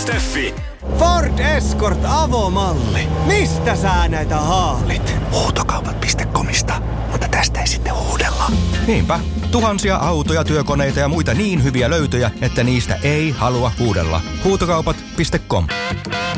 Huutokauppa.fi. Ford Escort avomalli. Mistä sä näitä haalit? Huutokauppa.comista. Mutta tästä ei sitten huudella. Niinpä. Tuhansia autoja, työkoneita ja muita niin hyviä löytöjä, että niistä ei halua huudella. Huutokaupat.com.